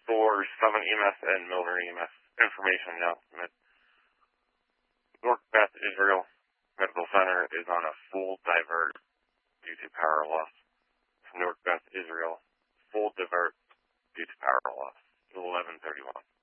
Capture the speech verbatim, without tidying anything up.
for Summit E M S and Milner E M S information announcement. North Beth Israel Medical Center is on a full divert due to power loss. North Beth Israel, full divert due to power loss. eleven thirty-one.